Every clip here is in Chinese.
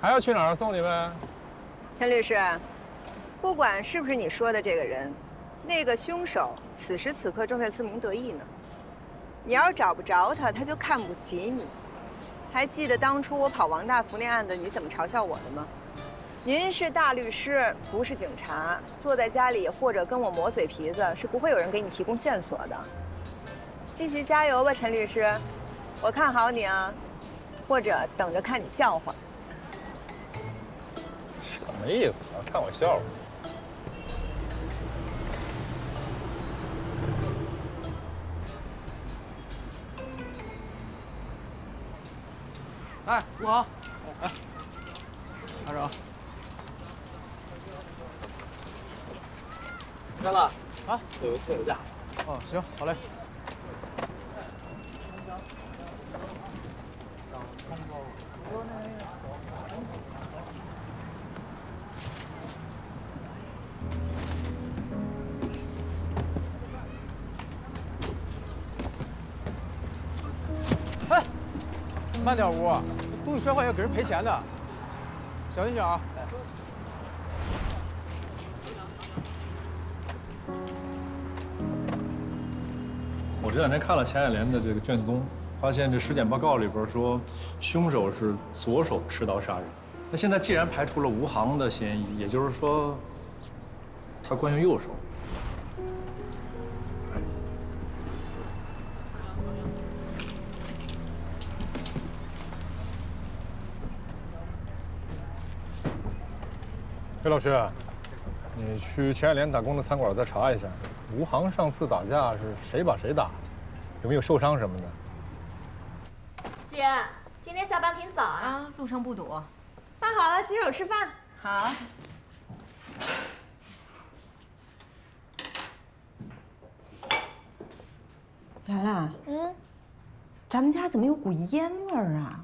还要去哪儿送你们？ 陈律师，不管是不是你说的这个人，那个凶手此时此刻正在自鸣得意呢。你要是找不着他，他就看不起你。还记得当初我跑王大福那案子，你怎么嘲笑我的吗？您是大律师，不是警察，坐在家里或者跟我磨嘴皮子，是不会有人给你提供线索的。继续加油吧，陈律师，我看好你啊，或者等着看你笑话。 什么意思啊？看我笑话？ 哎，吴航，哎，拿着啊。 干了啊， 有个车友价。 哦，行，好嘞。哎，慢点，吴，东西摔坏要给人赔钱的，小心点啊。 我这两天看了钱爱莲的这个卷宗，发现这尸检报告里边说，凶手是左手持刀杀人。那现在既然排除了吴航的嫌疑，也就是说，他惯用右手。魏老师，你去钱爱莲打工的餐馆再查一下，吴航上次打架是谁把谁打，有没有受伤什么的？ 姐，今天下班挺早啊。 啊，路上不堵。 饭好了，洗手吃饭。 好。兰兰，咱们家怎么有股烟味儿啊？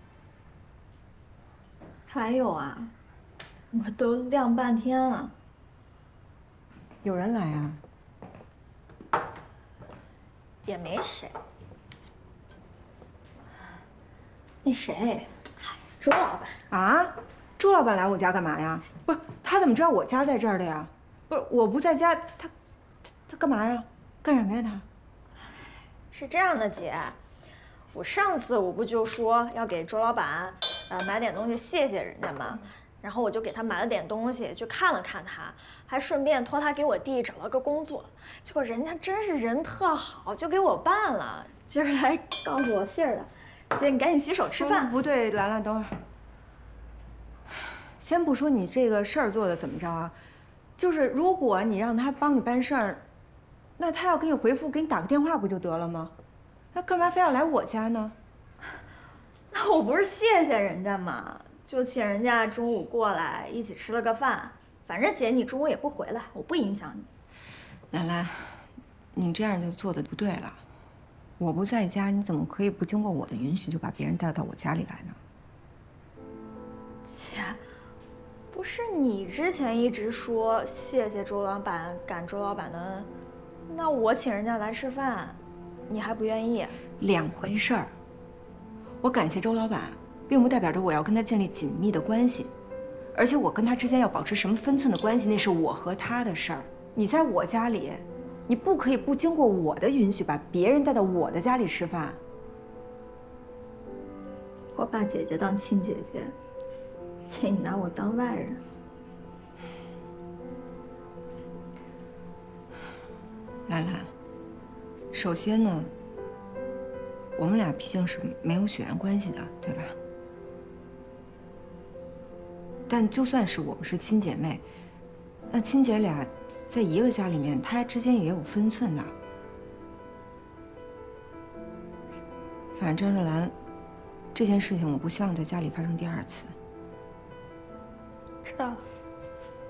还有啊，我都晾半天了。 有人来啊？ 也没谁。那谁，周老板啊？周老板来我家干嘛呀？不是，他怎么知道我家在这儿的呀？不是，我不在家，他干嘛呀？干什么呀他？ 是这样的，姐，我上次我不就说要给周老板，买点东西谢谢人家吗？然后我就给他买了点东西，去看了看他，还顺便托他给我弟找了个工作。结果人家真是人特好，就给我办了。今儿来告诉我信儿的。姐，你赶紧洗手吃饭。 不对，兰兰，等会儿。先不说你这个事儿做的怎么着啊，就是如果你让他帮你办事儿，那他要给你回复，给你打个电话不就得了吗？他干嘛非要来我家呢？ 那我不是谢谢人家吗？就请人家中午过来一起吃了个饭。反正姐你中午也不回来，我不影响你。 兰兰，你这样就做的不对了。我不在家，你怎么可以不经过我的允许就把别人带到我家里来呢？ 姐，不是你之前一直说谢谢周老板，感周老板的恩，那我请人家来吃饭，你还不愿意？ 两回事儿。我感谢周老板，并不代表着我要跟他建立紧密的关系，而且我跟他之间要保持什么分寸的关系，那是我和他的事儿。你在我家里，你不可以不经过我的允许把别人带到我的家里吃饭。 我把姐姐当亲姐姐，姐你拿我当外人。 兰兰，首先呢，我们俩毕竟是没有血缘关系的，对吧？但就算是我们是亲姐妹，那亲姐俩在一个家里面，她之间也有分寸的。反正张若兰，这件事情我不希望在家里发生第二次。 知道了。